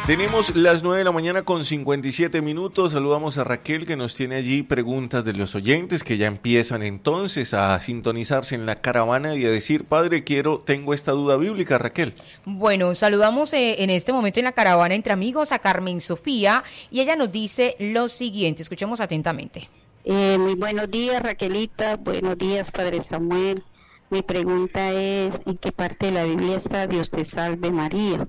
Tenemos las 9 de la mañana con 57 minutos. Saludamos a Raquel que nos tiene allí preguntas de los oyentes que ya empiezan entonces a sintonizarse en la caravana y a decir, padre, tengo esta duda bíblica, Raquel. Bueno, saludamos en este momento en la caravana entre amigos a Carmen Sofía y ella nos dice lo siguiente, escuchemos atentamente. Muy buenos días, Raquelita, buenos días, Padre Samuel. Mi pregunta es, ¿en qué parte de la Biblia está Dios te salve María?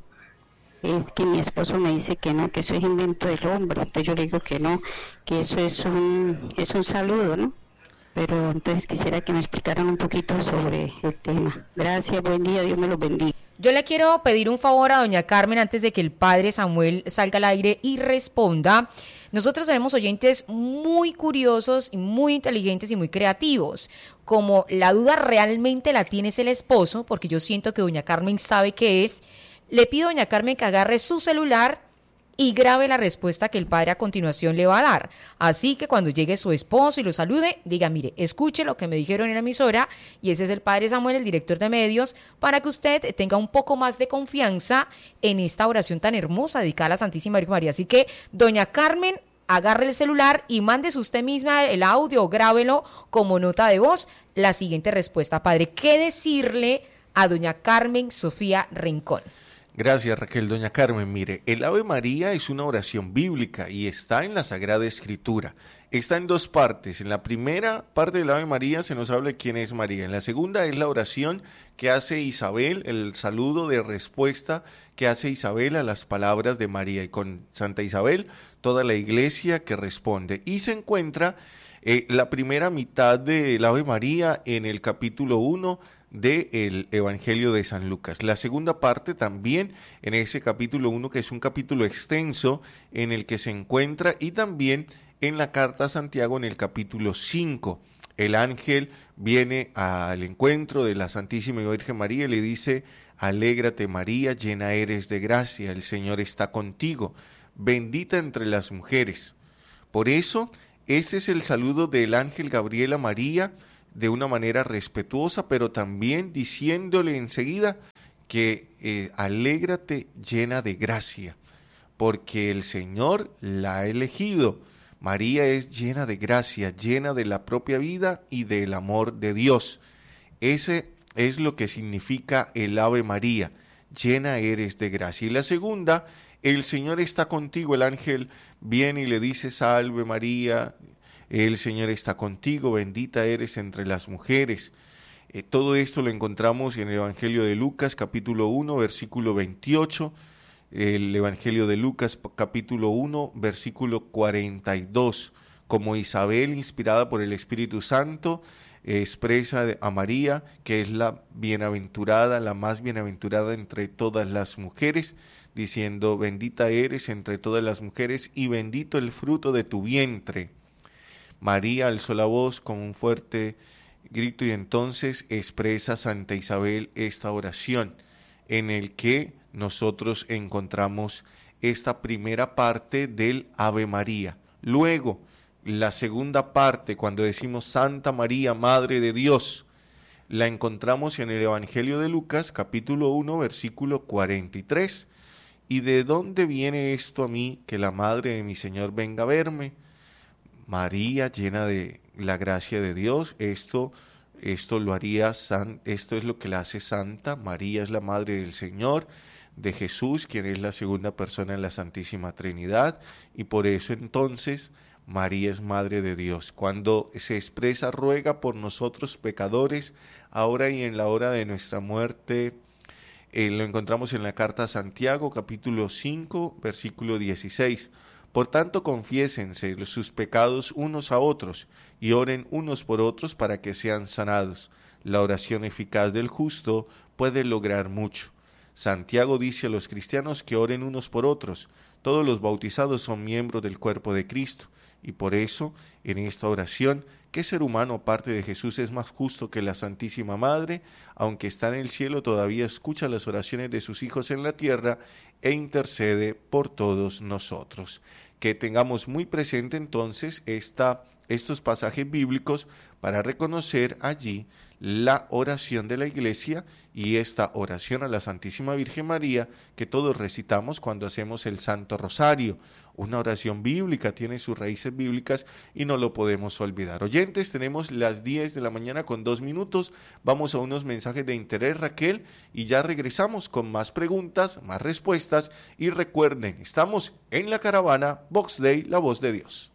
Es que mi esposo me dice que no, que eso es invento del hombre, entonces yo le digo que no, que eso es un saludo, ¿no? Pero entonces quisiera que me explicaran un poquito sobre el tema. Gracias, buen día, Dios me los bendiga. Yo le quiero pedir un favor a doña Carmen antes de que el padre Samuel salga al aire y responda. Nosotros tenemos oyentes muy curiosos, muy inteligentes y muy creativos. Como la duda realmente la tiene es el esposo, porque yo siento que doña Carmen sabe qué es, le pido a doña Carmen que agarre su celular y grabe la respuesta que el padre a continuación le va a dar. Así que cuando llegue su esposo y lo salude, diga, mire, escuche lo que me dijeron en la emisora, y ese es el padre Samuel, el director de medios, para que usted tenga un poco más de confianza en esta oración tan hermosa dedicada a la Santísima Virgen María. Así que, doña Carmen, agarre el celular y mándese usted misma el audio o grábelo como nota de voz la siguiente respuesta. Padre, ¿qué decirle a doña Carmen Sofía Rincón? Gracias, Raquel. Doña Carmen, mire, el Ave María es una oración bíblica y está en la Sagrada Escritura. Está en dos partes. En la primera parte del Ave María se nos habla de quién es María. En la segunda es la oración que hace Isabel, el saludo de respuesta que hace Isabel a las palabras de María. Y con Santa Isabel, toda la iglesia que responde. Y se encuentra la primera mitad del Ave María en el capítulo 1 del Evangelio de San Lucas. La segunda parte también en ese capítulo 1, que es un capítulo extenso en el que se encuentra, y también en la carta a Santiago en el capítulo 5. El ángel viene al encuentro de la Santísima Virgen María y le dice, alégrate María, llena eres de gracia, el Señor está contigo, bendita entre las mujeres. Por eso, ese es el saludo del ángel Gabriel a María, de una manera respetuosa, pero también diciéndole enseguida que alégrate llena de gracia, porque el Señor la ha elegido. María es llena de gracia, llena de la propia vida y del amor de Dios. Ese es lo que significa el Ave María, llena eres de gracia. Y la segunda, el Señor está contigo, el ángel viene y le dice, salve María, el Señor está contigo, bendita eres entre las mujeres. Todo esto lo encontramos en el Evangelio de Lucas, capítulo 1, versículo 28, el Evangelio de Lucas, capítulo 1, versículo 42. Como Isabel, inspirada por el Espíritu Santo, expresa a María, que es la bienaventurada, la más bienaventurada entre todas las mujeres, diciendo, bendita eres entre todas las mujeres y bendito el fruto de tu vientre. María alzó la voz con un fuerte grito y entonces expresa Santa Isabel esta oración en el que nosotros encontramos esta primera parte del Ave María. Luego, la segunda parte, cuando decimos Santa María, Madre de Dios, la encontramos en el Evangelio de Lucas, capítulo 1, versículo 43. ¿Y de dónde viene esto a mí, que la Madre de mi Señor venga a verme? María, llena de la gracia de Dios, esto lo haría, esto es lo que la hace santa. María es la Madre del Señor, de Jesús, quien es la segunda persona en la Santísima Trinidad, y por eso entonces María es Madre de Dios. Cuando se expresa, ruega por nosotros pecadores, ahora y en la hora de nuestra muerte, lo encontramos en la carta a Santiago, capítulo 5, versículo 16. Por tanto, confiésense sus pecados unos a otros y oren unos por otros para que sean sanados. La oración eficaz del justo puede lograr mucho. Santiago dice a los cristianos que oren unos por otros. Todos los bautizados son miembros del cuerpo de Cristo y por eso, en esta oración, ¿qué ser humano aparte de Jesús es más justo que la Santísima Madre? Aunque está en el cielo, todavía escucha las oraciones de sus hijos en la tierra e intercede por todos nosotros. Que tengamos muy presente entonces estos pasajes bíblicos para reconocer allí la oración de la iglesia y esta oración a la Santísima Virgen María que todos recitamos cuando hacemos el Santo Rosario. Una oración bíblica, tiene sus raíces bíblicas y no lo podemos olvidar. Oyentes, tenemos las 10 de la mañana con 2 minutos. Vamos a unos mensajes de interés, Raquel, y ya regresamos con más preguntas, más respuestas. Y recuerden, estamos en la caravana Vox Dei, la voz de Dios.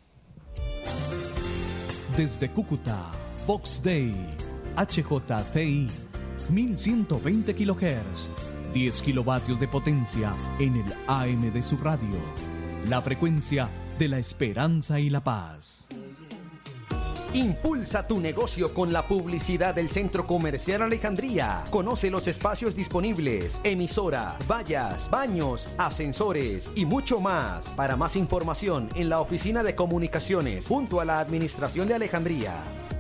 Desde Cúcuta, Vox Dei, HJTI, 1120 kHz, 10 kilovatios de potencia en el AM de su radio. La frecuencia de la esperanza y la paz. Impulsa tu negocio con la publicidad del Centro Comercial Alejandría. Conoce los espacios disponibles, emisora, vallas, baños, ascensores y mucho más. Para más información en la oficina de comunicaciones junto a la Administración de Alejandría.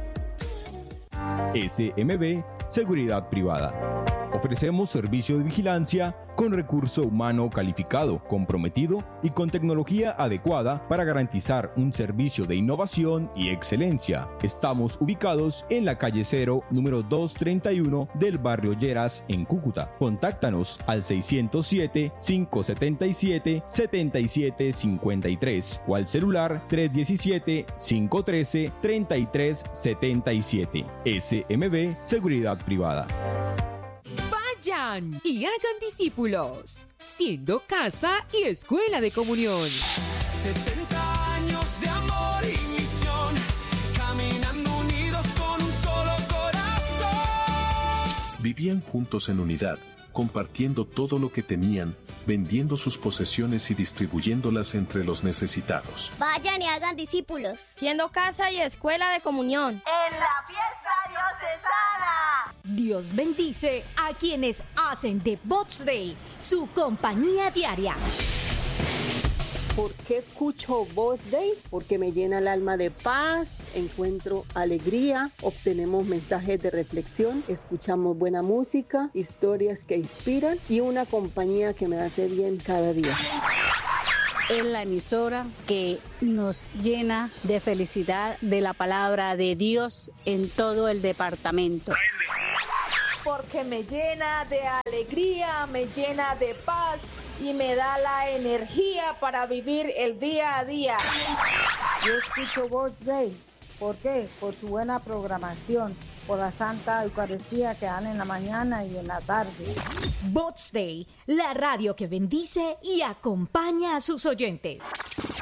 SMB Seguridad Privada. Ofrecemos servicio de vigilancia con recurso humano calificado, comprometido y con tecnología adecuada para garantizar un servicio de innovación y excelencia. Estamos ubicados en la calle 0, número 231 del barrio Lleras, en Cúcuta. Contáctanos al 607-577-7753 o al celular 317-513-3377. SMB Seguridad Privada. Vayan y hagan discípulos, siendo casa y escuela de comunión. 70 años de amor y misión, caminando unidos con un solo corazón. Vivían juntos en unidad, compartiendo todo lo que tenían, vendiendo sus posesiones y distribuyéndolas entre los necesitados. Vayan y hagan discípulos, siendo casa y escuela de comunión. En la fiesta diocesana. Dios bendice a quienes hacen de Vox Dei su compañía diaria. ¿Por qué escucho Vox Dei? Porque me llena el alma de paz, encuentro alegría, obtenemos mensajes de reflexión, escuchamos buena música, historias que inspiran y una compañía que me hace bien cada día. Es la emisora que nos llena de felicidad de la palabra de Dios en todo el departamento. Porque me llena de alegría, me llena de paz y me da la energía para vivir el día a día. Yo escucho Vox Dei. ¿Por qué? Por su buena programación, por la Santa Eucaristía que dan en la mañana y en la tarde. Vox Dei, la radio que bendice y acompaña a sus oyentes.